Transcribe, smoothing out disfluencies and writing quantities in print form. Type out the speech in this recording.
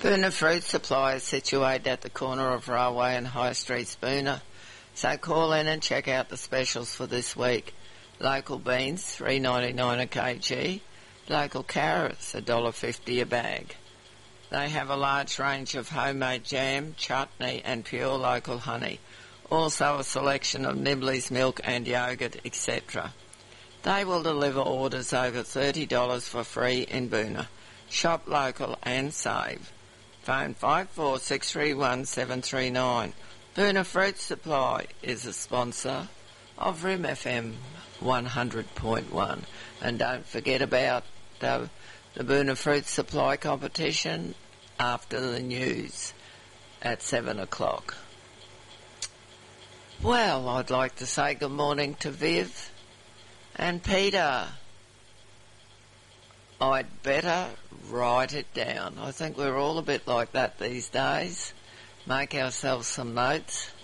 Boona Fruit Supply is situated at the corner of Railway and High Streets, Boona. So call in and check out the specials for this week. Local beans, $3.99 a kg. Local carrots, $1.50 a bag. They have a large range of homemade jam, chutney and pure local honey. Also a selection of Nibblies milk and yogurt, etc. They will deliver orders over $30 for free in Boona. Shop local and save. Phone 54631739. Boona Fruit Supply is a sponsor of RIM FM 100.1. And don't forget about the Boona Fruit Supply competition after the news at 7 o'clock. Well, I'd like to say good morning to Viv and Peter. I'd better write it down. I think we're all a bit like that these days. Make ourselves some notes